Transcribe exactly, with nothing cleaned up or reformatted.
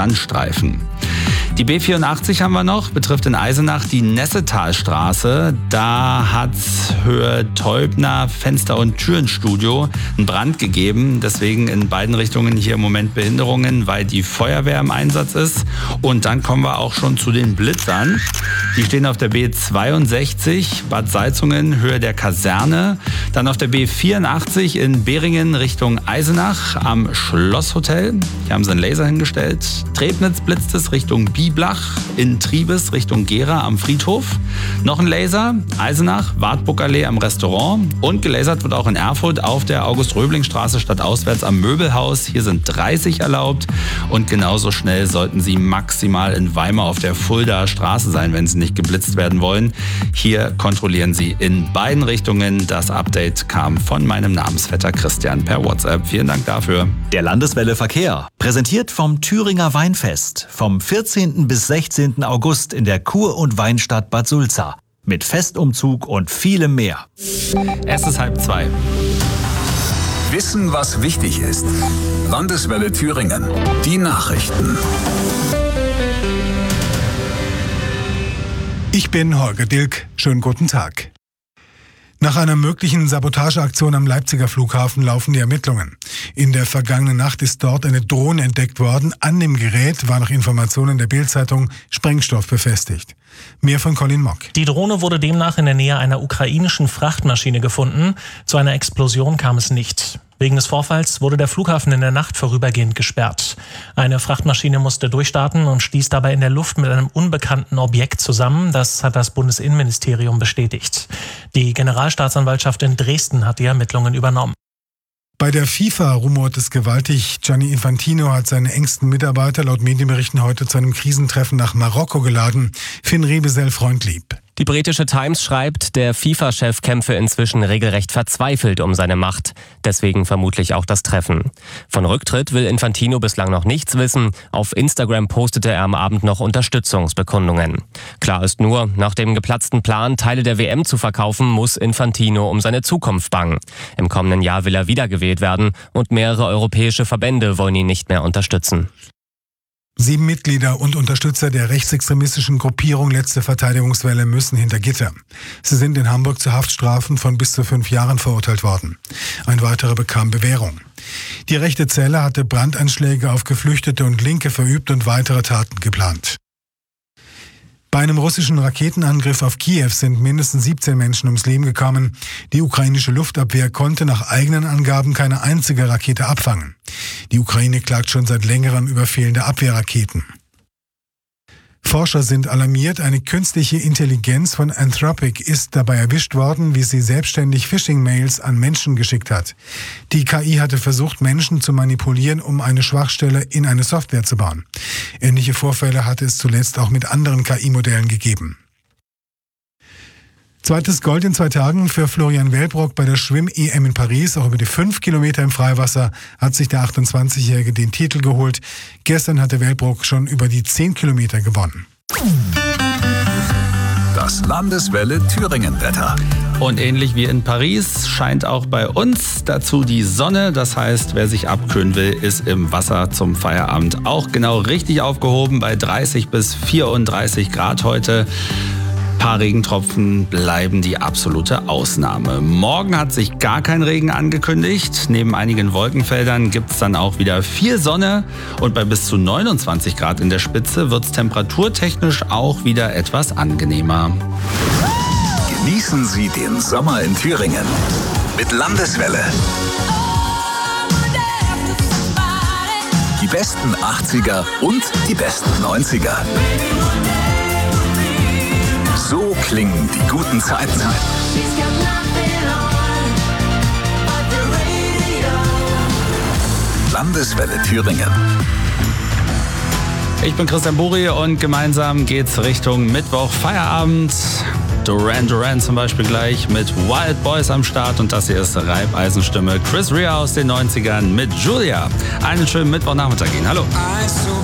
Standstreifen. Die B vierundachtzig haben wir noch, betrifft in Eisenach die Nessetalstraße. Da hat es Höhe Teubner Fenster- und Türenstudio einen Brand gegeben. Deswegen in beiden Richtungen hier im Moment Behinderungen, weil die Feuerwehr im Einsatz ist. Und dann kommen wir auch schon zu den Blitzern. Die stehen auf der B zweiundsechzig, Bad Salzungen, Höhe der Kaserne. Dann auf der B vierundachtzig in Beringen Richtung Eisenach am Schlosshotel. Hier haben sie einen Laser hingestellt. Trebnitz blitzt es Richtung Biblach, in Triebes Richtung Gera am Friedhof. Noch ein Laser, Eisenach, Wartburgallee am Restaurant. Und gelasert wird auch in Erfurt auf der August-Röbling-Straße stadtauswärts am Möbelhaus. Hier sind dreißig erlaubt. Und genauso schnell sollten Sie maximal in Weimar auf der Fuldaer Straße sein, wenn Sie nicht geblitzt werden wollen. Hier kontrollieren Sie in beiden Richtungen. Das Update kam von meinem Namensvetter Christian per WhatsApp. Vielen Dank dafür. Der Landeswelle Verkehr, präsentiert vom Thüringer Weinfest, vom vierzehnten bis sechzehnten August in der Kur- und Weinstadt Bad Sulza. Mit Festumzug und vielem mehr. Es ist halb zwei. Wissen, was wichtig ist. Landeswelle Thüringen. Die Nachrichten. Ich bin Holger Dilk. Schönen guten Tag. Nach einer möglichen Sabotageaktion am Leipziger Flughafen laufen die Ermittlungen. In der vergangenen Nacht ist dort eine Drohne entdeckt worden. An dem Gerät war nach Informationen der Bild-Zeitung Sprengstoff befestigt. Mehr von Colin Mock. Die Drohne wurde demnach in der Nähe einer ukrainischen Frachtmaschine gefunden. Zu einer Explosion kam es nicht. Wegen des Vorfalls wurde der Flughafen in der Nacht vorübergehend gesperrt. Eine Frachtmaschine musste durchstarten und stieß dabei in der Luft mit einem unbekannten Objekt zusammen. Das hat das Bundesinnenministerium bestätigt. Die Generalstaatsanwaltschaft in Dresden hat die Ermittlungen übernommen. Bei der FIFA rumort es gewaltig. Gianni Infantino hat seine engsten Mitarbeiter laut Medienberichten heute zu einem Krisentreffen nach Marokko geladen. Finn Rebesel freundlieb. Die britische Times schreibt, der FIFA-Chef kämpfe inzwischen regelrecht verzweifelt um seine Macht. Deswegen vermutlich auch das Treffen. Von Rücktritt will Infantino bislang noch nichts wissen. Auf Instagram postete er am Abend noch Unterstützungsbekundungen. Klar ist nur, nach dem geplatzten Plan, Teile der W M zu verkaufen, muss Infantino um seine Zukunft bangen. Im kommenden Jahr will er wiedergewählt werden und mehrere europäische Verbände wollen ihn nicht mehr unterstützen. Sieben Mitglieder und Unterstützer der rechtsextremistischen Gruppierung Letzte Verteidigungswelle müssen hinter Gitter. Sie sind in Hamburg zu Haftstrafen von bis zu fünf Jahren verurteilt worden. Ein weiterer bekam Bewährung. Die rechte Zelle hatte Brandanschläge auf Geflüchtete und Linke verübt und weitere Taten geplant. Bei einem russischen Raketenangriff auf Kiew sind mindestens siebzehn Menschen ums Leben gekommen. Die ukrainische Luftabwehr konnte nach eigenen Angaben keine einzige Rakete abfangen. Die Ukraine klagt schon seit längerem über fehlende Abwehrraketen. Forscher sind alarmiert, eine künstliche Intelligenz von Anthropic ist dabei erwischt worden, wie sie selbstständig Phishing-Mails an Menschen geschickt hat. Die K I hatte versucht, Menschen zu manipulieren, um eine Schwachstelle in eine Software zu bauen. Ähnliche Vorfälle hatte es zuletzt auch mit anderen K I-Modellen gegeben. Zweites Gold in zwei Tagen für Florian Wellbrock bei der Schwimm-E M in Paris. Auch über die fünf Kilometer im Freiwasser hat sich der achtundzwanzigjährige den Titel geholt. Gestern hatte Wellbrock schon über die zehn Kilometer gewonnen. Das Landeswelle Thüringen-Wetter. Und ähnlich wie in Paris scheint auch bei uns dazu die Sonne. Das heißt, wer sich abkühlen will, ist im Wasser zum Feierabend auch genau richtig aufgehoben bei dreißig bis vierunddreißig Grad heute. Ein paar Regentropfen bleiben die absolute Ausnahme. Morgen hat sich gar kein Regen angekündigt. Neben einigen Wolkenfeldern gibt es dann auch wieder viel Sonne. Und bei bis zu neunundzwanzig Grad in der Spitze wird es temperaturtechnisch auch wieder etwas angenehmer. Genießen Sie den Sommer in Thüringen mit Landeswelle. Die besten achtziger und die besten neunziger. So klingen die guten Zeiten. Landeswelle Thüringen. Ich bin Christian Buri und gemeinsam geht's Richtung Mittwoch Feierabend. Duran Duran zum Beispiel gleich mit Wild Boys am Start und das hier ist Reibeisenstimme Chris Rea aus den neunzigern mit Julia. Einen schönen Mittwochnachmittag Ihnen. Hallo.